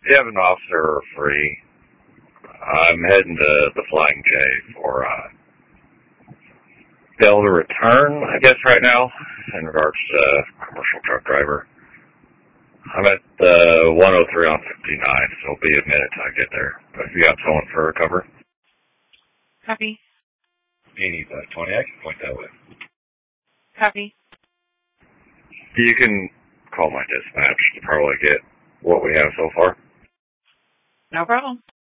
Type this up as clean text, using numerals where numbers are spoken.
you have an officer free, I'm heading to the Flying J for bill to return, I guess, right now, in regards to commercial truck driver. I'm at 103 on 59, so it'll be a minute till I get there. But if you got someone for recover. Copy. You need 20, I can point that way. Copy. You can call my dispatch to probably get what we have so far. No problem.